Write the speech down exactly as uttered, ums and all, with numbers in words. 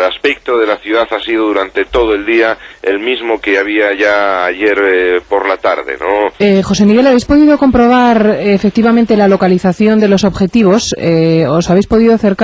aspecto de la ciudad ha sido durante todo el día el mismo que había ya ayer eh, por la tarde, ¿no? Eh, José Miguel, ¿habéis podido comprobar eh, efectivamente la localización de los objetivos? Eh, ¿Os habéis podido acercar